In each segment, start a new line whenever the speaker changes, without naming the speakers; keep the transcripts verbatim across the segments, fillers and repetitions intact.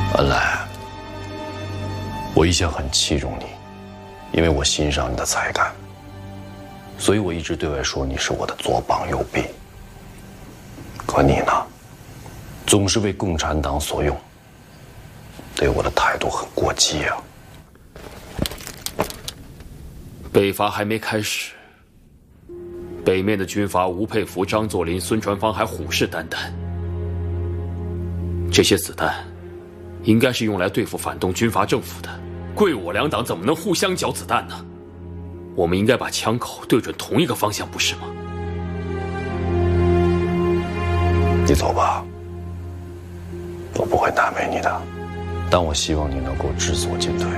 恩来，我一向很器重你，因为我欣赏你的才干，所以我一直对外说你是我的左膀右臂。可你呢，总是为共产党所用，对我的态度很过激啊。
北伐还没开始，北面的军阀吴佩孚、张作霖、孙传芳还虎视眈眈，这些子弹应该是用来对付反动军阀政府的。贵我两党怎么能互相缴子弹呢？我们应该把枪口对准同一个方向，不是吗？
你走吧，我不会难为你的，但我希望你能够知所进退。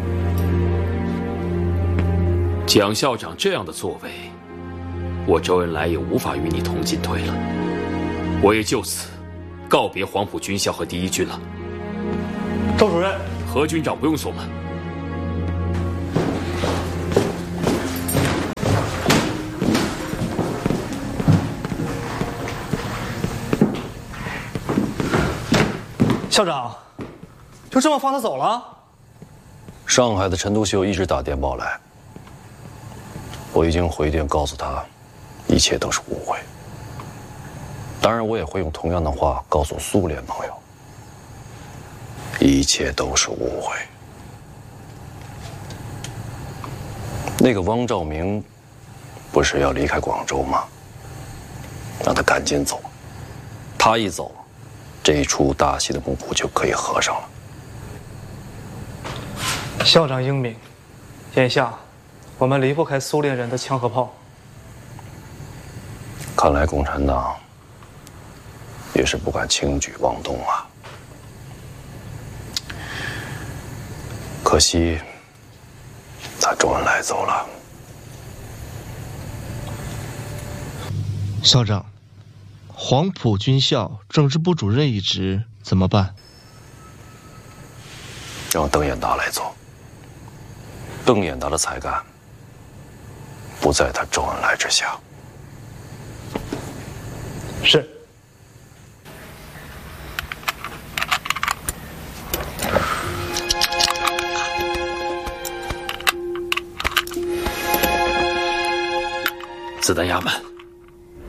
蒋校长这样的作为，我周恩来也无法与你同进退了。我也就此告别黄埔军校和第一军了。
周主任，
何军长不用锁门。
校长，就这么放他走了？
上海的陈独秀一直打电报来，我已经回电告诉他，一切都是误会。当然，我也会用同样的话告诉苏联朋友，一切都是误会。那个汪兆铭不是要离开广州吗？让他赶紧走，他一走，这一出大戏的幕布就可以合上了。
校长英明，眼下我们离不开苏联人的枪和炮。
看来共产党也是不敢轻举妄动啊。可惜，他周恩来走了。
校长，黄埔军校政治部主任一职怎么办？
让邓演达来做。邓演达的才干不在他周恩来之下。
是。
子弹压满。